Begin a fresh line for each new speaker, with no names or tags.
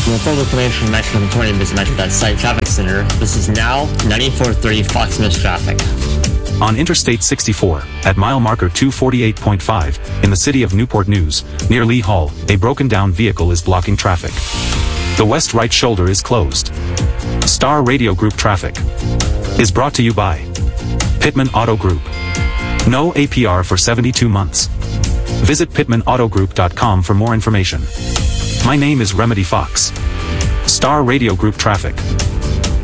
With full information from Metro 20 Metro.site Traffic Center, this is now 9430 Fox News traffic.
On Interstate 64, at mile marker 248.5, in the city of Newport News, near Lee Hall, a broken-down vehicle is blocking traffic. The west right shoulder is closed. Star Radio Group traffic is brought to you by Pittman Auto Group. No APR for 72 months. Visit pittmanautogroup.com for more information. My name is Remedy Fox. Star Radio Group traffic.